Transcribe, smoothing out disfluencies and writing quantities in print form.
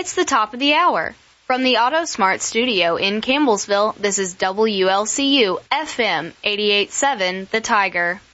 It's the top of the hour. From the AutoSmart studio in Campbellsville, this is WLCU FM 88.7 The Tiger.